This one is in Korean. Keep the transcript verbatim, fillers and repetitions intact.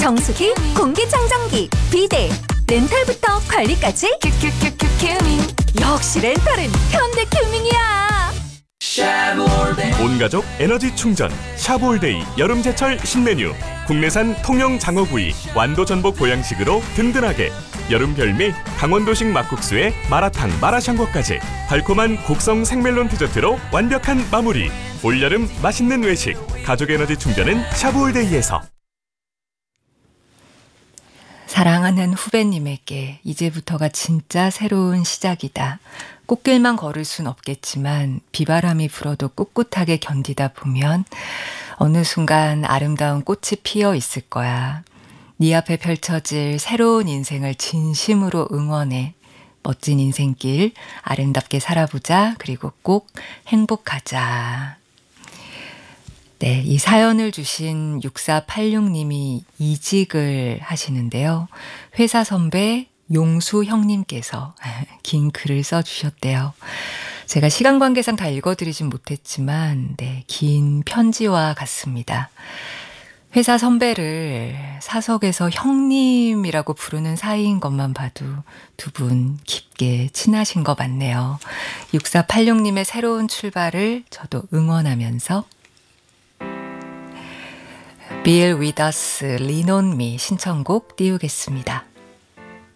정수기, 공기청정기, 비데, 렌탈부터 관리까지 큐큐큐큐 큐밍. 역시 렌탈은 현대큐밍이야. 온가족 에너지 충전 샤브올데이 여름제철 신메뉴. 국내산 통영 장어구이 완도 전복 보양식으로 든든하게. 여름 별미 강원도식 막국수에 마라탕 마라샹궈까지 달콤한 곡성 생멜론 디저트로 완벽한 마무리. 올여름 맛있는 외식 가족 에너지 충전은 샤브올데이에서. 사랑하는 후배님에게 이제부터가 진짜 새로운 시작이다. 꽃길만 걸을 순 없겠지만 비바람이 불어도 꿋꿋하게 견디다 보면 어느 순간 아름다운 꽃이 피어 있을 거야. 네 앞에 펼쳐질 새로운 인생을 진심으로 응원해. 멋진 인생길 아름답게 살아보자. 그리고 꼭 행복하자. 네, 이 사연을 주신 육사팔육 님이 이직을 하시는데요. 회사 선배 용수 형님께서 긴 글을 써주셨대요. 제가 시간 관계상 다 읽어드리진 못했지만 네, 긴 편지와 같습니다. 회사 선배를 사석에서 형님이라고 부르는 사이인 것만 봐도 두 분 깊게 친하신 것 같네요. 육사팔육 님의 새로운 출발을 저도 응원하면서 Be with us, lean on me 신청곡 띄우겠습니다.